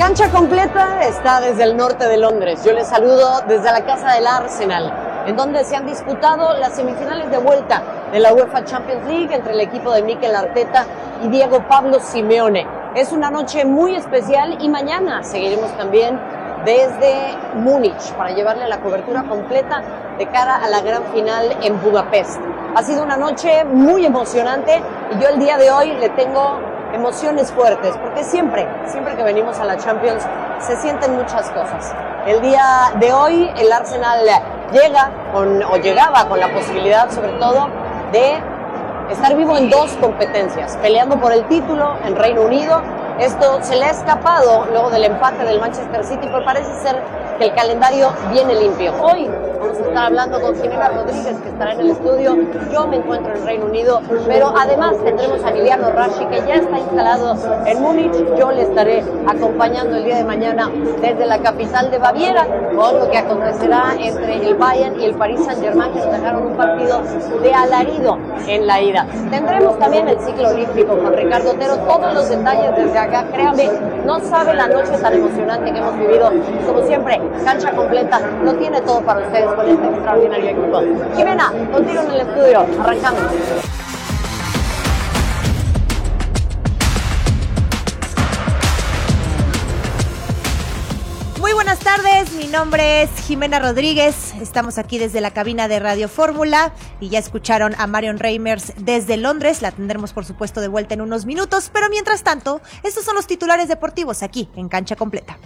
Cancha Completa está desde el norte de Londres. Yo les saludo desde la casa del Arsenal, en donde se han disputado las semifinales de vuelta de la UEFA Champions League entre el equipo de Mikel Arteta y Diego Pablo Simeone. Es una noche muy especial y mañana seguiremos también desde Múnich para llevarle la cobertura completa de cara a la gran final en Budapest. Ha sido una noche muy emocionante y yo el día de hoy le tengo emociones fuertes, porque siempre que venimos a la Champions se sienten muchas cosas. El día de hoy el Arsenal llegaba con la posibilidad sobre todo de estar vivo en dos competencias, peleando por el título en Reino Unido. Esto se le ha escapado luego del empate del Manchester City, pero parece ser que el calendario viene limpio. Hoy vamos a estar hablando con Jimena Rodríguez, que estará en el estudio. Yo me encuentro en Reino Unido, pero además tendremos a Emiliano Rashi, que ya está instalado en Múnich. Yo le estaré acompañando el día de mañana desde la capital de Baviera, con lo que acontecerá entre el Bayern y el Paris Saint-Germain, que nos dejaron un partido de alarido en la ida. Tendremos también el ciclo olímpico con Ricardo Otero, todos los detalles desde acá. Créame, no sabe la noche tan emocionante que hemos vivido. Como siempre, Cancha Completa lo tiene todo para ustedes con este extraordinario equipo. Jimena, contigo en el estudio. Arrancamos. Muy buenas tardes, mi nombre es Jimena Rodríguez, estamos aquí desde la cabina de Radio Fórmula y ya escucharon a Marion Reimers desde Londres, la tendremos por supuesto de vuelta en unos minutos, pero mientras tanto, estos son los titulares deportivos aquí en Cancha Completa.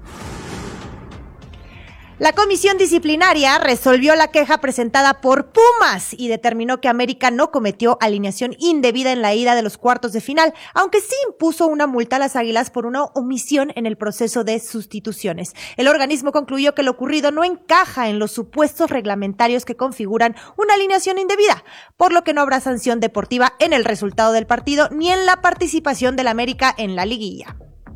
La comisión disciplinaria resolvió la queja presentada por Pumas y determinó que América no cometió alineación indebida en la ida de los cuartos de final, aunque sí impuso una multa a las Águilas por una omisión en el proceso de sustituciones. El organismo concluyó que lo ocurrido no encaja en los supuestos reglamentarios que configuran una alineación indebida, por lo que no habrá sanción deportiva en el resultado del partido ni en la participación del América en la liguilla.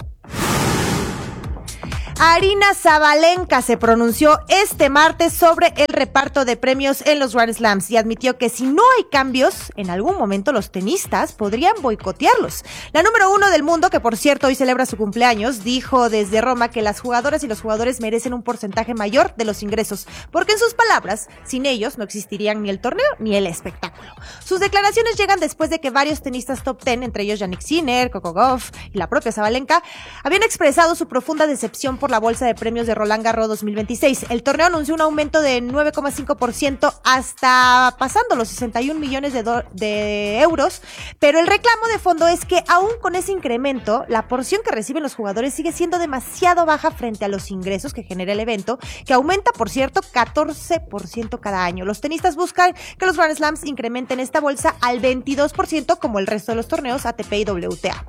Aryna Sabalenka se pronunció este martes sobre el reparto de premios en los Grand Slams y admitió que si no hay cambios, en algún momento los tenistas podrían boicotearlos. La número 1 del mundo, que por cierto hoy celebra su cumpleaños, dijo desde Roma que las jugadoras y los jugadores merecen un porcentaje mayor de los ingresos, porque en sus palabras, sin ellos no existirían ni el torneo ni el espectáculo. Sus declaraciones llegan después de que varios tenistas top 10, entre ellos Jannik Sinner, Coco Gauff y la propia Sabalenka, habían expresado su profunda decepción por la bolsa de premios de Roland Garros 2026. El torneo anunció un aumento de 9,5% hasta pasando los 61 millones de euros, pero el reclamo de fondo es que aún con ese incremento, la porción que reciben los jugadores sigue siendo demasiado baja frente a los ingresos que genera el evento, que aumenta, por cierto, 14% cada año. Los tenistas buscan que los Grand Slams incrementen esta bolsa al 22% como el resto de los torneos ATP y WTA.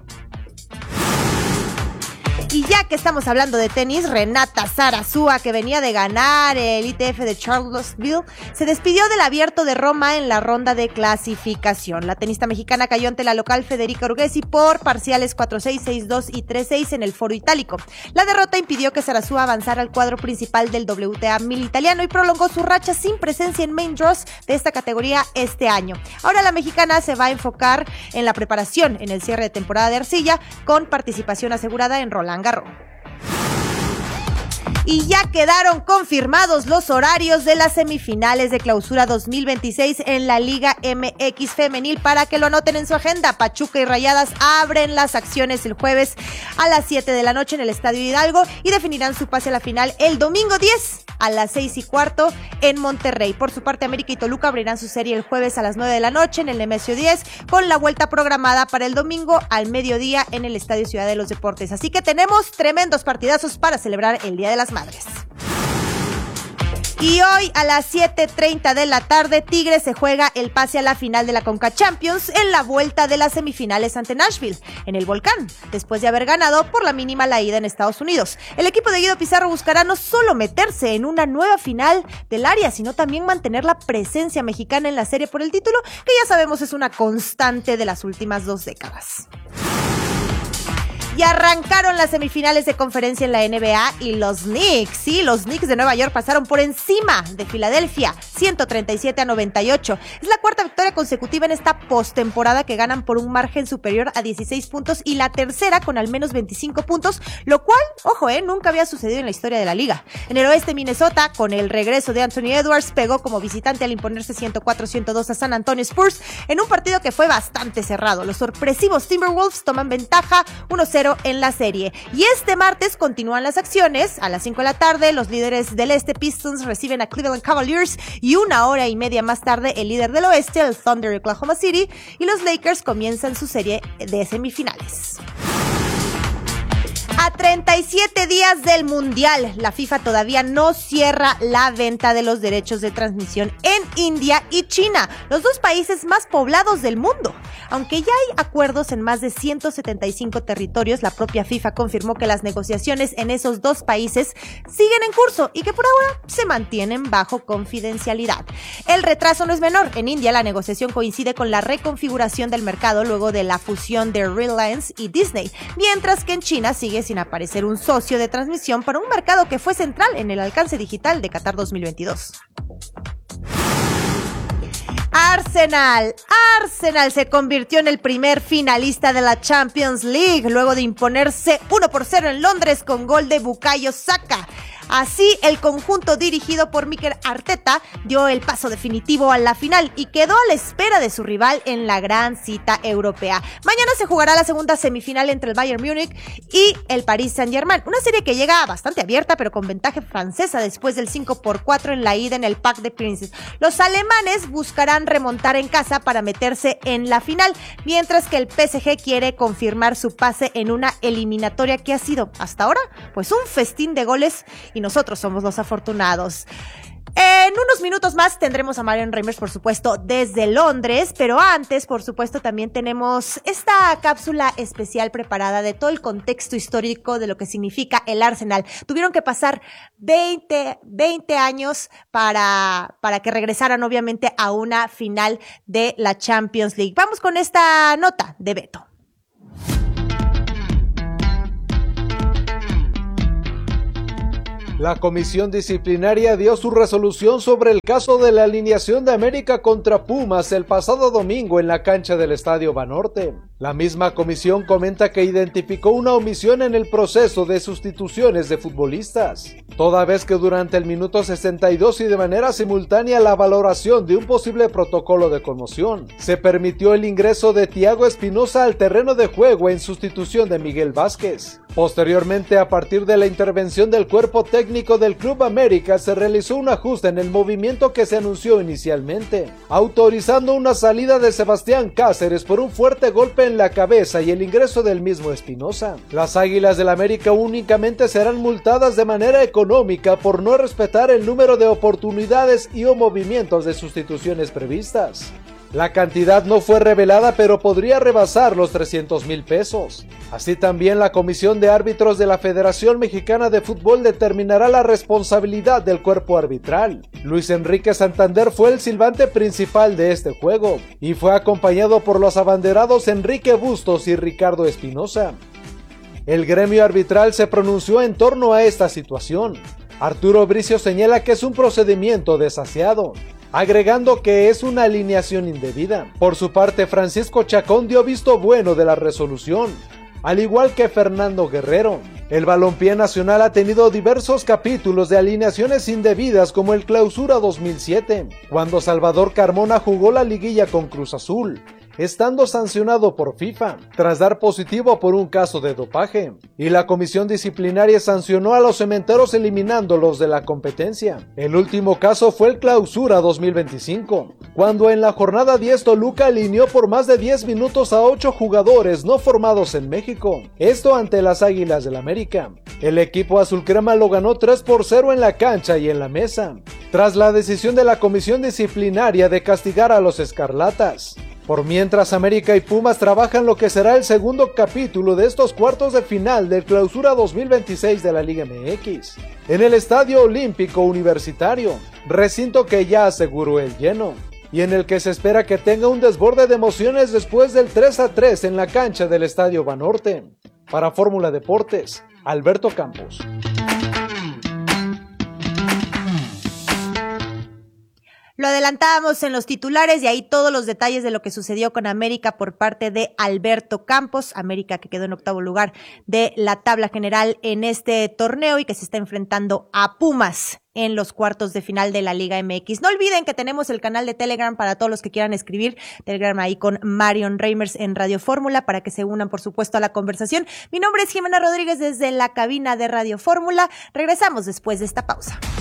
Y ya que estamos hablando de tenis, Renata Zarazúa, que venía de ganar el ITF de Charlottesville, se despidió del Abierto de Roma en la ronda de clasificación. La tenista mexicana cayó ante la local Federica Urgesi por parciales 4-6, 6-2 y 3-6 en el Foro Itálico. La derrota impidió que Zarazúa avanzara al cuadro principal del WTA 1000 italiano y prolongó su racha sin presencia en main draws de esta categoría este año. Ahora la mexicana se va a enfocar en la preparación en el cierre de temporada de arcilla, con participación asegurada en Roland Garros. Y ya quedaron confirmados los horarios de las semifinales de Clausura 2026 en la Liga MX Femenil para que lo anoten en su agenda. Pachuca y Rayadas abren las acciones el jueves a las 7 de la noche en el Estadio Hidalgo y definirán su pase a la final el domingo 10 a las 6:15 en Monterrey. Por su parte, América y Toluca abrirán su serie el jueves a las 9 de la noche en el Nemesio 10, con la vuelta programada para el domingo al mediodía en el Estadio Ciudad de los Deportes. Así que tenemos tremendos partidazos para celebrar el Día de las Madres. Y hoy a las 7:30 de la tarde, Tigres se juega el pase a la final de la Conca Champions en la vuelta de las semifinales ante Nashville, en el Volcán, después de haber ganado por la mínima la ida en Estados Unidos. El equipo de Guido Pizarro buscará no solo meterse en una nueva final del área, sino también mantener la presencia mexicana en la serie por el título, que ya sabemos es una constante de las últimas 2 décadas. Y arrancaron las semifinales de conferencia en la NBA y los Knicks, sí, los Knicks de Nueva York pasaron por encima de Filadelfia, 137-98. Es la cuarta victoria consecutiva en esta postemporada que ganan por un margen superior a 16 puntos y la tercera con al menos 25 puntos, lo cual, ojo, nunca había sucedido en la historia de la liga. En el oeste, Minnesota, con el regreso de Anthony Edwards, pegó como visitante al imponerse 104-102 a San Antonio Spurs en un partido que fue bastante cerrado. Los sorpresivos Timberwolves toman ventaja 1-0 en la serie. Y este martes continúan las acciones. A las 5 de la tarde, los líderes del este Pistons reciben a Cleveland Cavaliers y una hora y media más tarde, el líder del oeste, el Thunder de Oklahoma City, y los Lakers comienzan su serie de semifinales. A 37 días del Mundial, la FIFA todavía no cierra la venta de los derechos de transmisión en India y China, los dos países más poblados del mundo. Aunque ya hay acuerdos en más de 175 territorios, la propia FIFA confirmó que las negociaciones en esos dos países siguen en curso y que por ahora se mantienen bajo confidencialidad. El retraso no es menor. En India, la negociación coincide con la reconfiguración del mercado luego de la fusión de Reliance y Disney, mientras que en China sigue sin aparecer un socio de transmisión para un mercado que fue central en el alcance digital de Qatar 2022. Arsenal se convirtió en el primer finalista de la Champions League luego de imponerse 1-0 en Londres con gol de Bukayo Saka. Así, el conjunto dirigido por Mikel Arteta dio el paso definitivo a la final y quedó a la espera de su rival en la gran cita europea. Mañana se jugará la segunda semifinal entre el Bayern Múnich y el Paris Saint-Germain, una serie que llega bastante abierta pero con ventaja francesa después del 5-4 en la ida en el Parc des Princes. Los alemanes buscarán remontar en casa para meterse en la final, mientras que el PSG quiere confirmar su pase en una eliminatoria que ha sido, hasta ahora, pues un festín de goles y nosotros somos los afortunados. En unos minutos más tendremos a Marion Reimers, por supuesto, desde Londres, pero antes, por supuesto, también tenemos esta cápsula especial preparada de todo el contexto histórico de lo que significa el Arsenal. Tuvieron que pasar 20 años para que regresaran, obviamente, a una final de la Champions League. Vamos con esta nota de Beto. La comisión disciplinaria dio su resolución sobre el caso de la alineación de América contra Pumas el pasado domingo en la cancha del Estadio Banorte. La misma comisión comenta que identificó una omisión en el proceso de sustituciones de futbolistas, toda vez que durante el minuto 62 y de manera simultánea la valoración de un posible protocolo de conmoción, se permitió el ingreso de Thiago Espinosa al terreno de juego en sustitución de Miguel Vázquez. Posteriormente, a partir de la intervención del cuerpo técnico del Club América, se realizó un ajuste en el movimiento que se anunció inicialmente, autorizando una salida de Sebastián Cáceres por un fuerte golpe en la cabeza y el ingreso del mismo Espinosa. Las Águilas del América únicamente serán multadas de manera económica por no respetar el número de oportunidades y o movimientos de sustituciones previstas. La cantidad no fue revelada, pero podría rebasar los 300,000 pesos. Así también la Comisión de Árbitros de la Federación Mexicana de Fútbol determinará la responsabilidad del cuerpo arbitral. Luis Enrique Santander fue el silbante principal de este juego y fue acompañado por los abanderados Enrique Bustos y Ricardo Espinosa. El gremio arbitral se pronunció en torno a esta situación. Arturo Bricio señala que es un procedimiento desaseado, agregando que es una alineación indebida. Por su parte, Francisco Chacón dio visto bueno de la resolución, al igual que Fernando Guerrero. El balompié nacional ha tenido diversos capítulos de alineaciones indebidas, como el Clausura 2007, cuando Salvador Carmona jugó la liguilla con Cruz Azul, estando sancionado por FIFA, tras dar positivo por un caso de dopaje, y la comisión disciplinaria sancionó a los cementeros eliminándolos de la competencia. El último caso fue el Clausura 2025, cuando en la jornada 10 Toluca alineó por más de 10 minutos a 8 jugadores no formados en México, esto ante las Águilas del América. El equipo azulcrema lo ganó 3-0 en la cancha y en la mesa, tras la decisión de la comisión disciplinaria de castigar a los escarlatas. Por mientras, América y Pumas trabajan lo que será el segundo capítulo de estos cuartos de final del Clausura 2026 de la Liga MX, en el Estadio Olímpico Universitario, recinto que ya aseguró el lleno, y en el que se espera que tenga un desborde de emociones después del 3-3 en la cancha del Estadio Banorte. Para Fórmula Deportes, Alberto Campos. Lo adelantábamos en los titulares y ahí todos los detalles de lo que sucedió con América por parte de Alberto Campos. América que quedó en octavo lugar de la tabla general en este torneo y que se está enfrentando a Pumas en los cuartos de final de la Liga MX. No olviden que tenemos el canal de Telegram para todos los que quieran escribir. Telegram ahí con Marion Reimers en Radio Fórmula para que se unan, por supuesto, a la conversación. Mi nombre es Jimena Rodríguez desde la cabina de Radio Fórmula. Regresamos después de esta pausa.